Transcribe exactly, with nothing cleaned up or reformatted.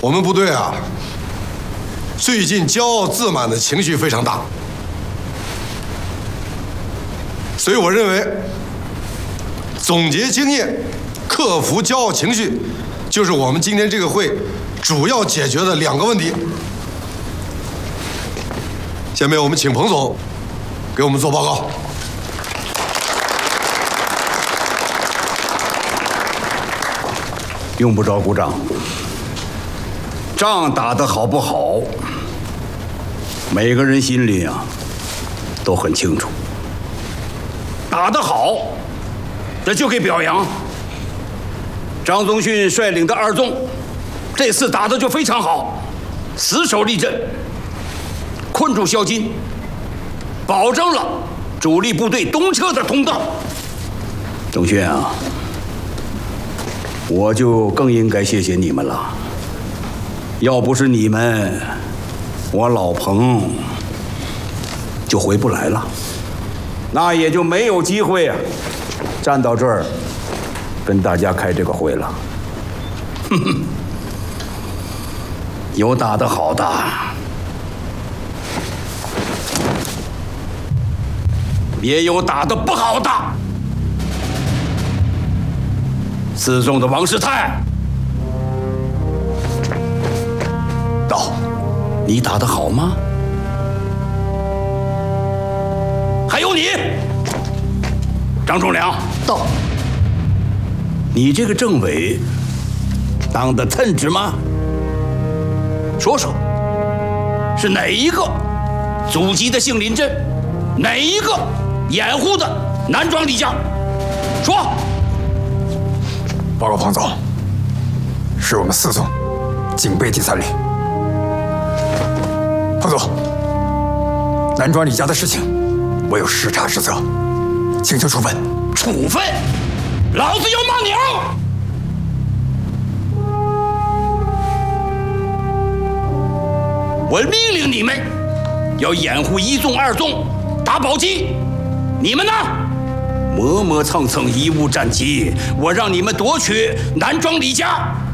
我们部队啊，最近骄傲自满的情绪非常大，所以我认为，总结经验，克服骄傲情绪，就是我们今天这个会主要解决的两个问题。下面我们请彭总给我们做报告。 用不着鼓掌。仗打得好不好，每个人心里啊都很清楚。打得好，这就给表扬。张宗逊率领的二纵，这次打得就非常好，死守立阵，困住萧金，保证了主力部队东撤的通道。宗逊啊，我就更应该谢谢你们了。要不是你们，我老彭就回不来了，那也就没有机会啊，站到这儿跟大家开这个会了。哼哼，有打得好的，也有打得不好的。四纵的王世泰，到，你打得好吗？还有你，张仲良，到，你这个政委当得称职吗？说说，是哪一个阻击的杏林镇，哪一个掩护的南庄李家？说。 报告彭总，是我们四纵警备第三旅。彭总，南庄李家的事情，我有视察之责，请求处分。 处分？老子要骂娘！我命令你们要掩护一纵、二纵打宝鸡，你们呢？磨磨蹭蹭贻误战机，我让你们夺取南庄李家。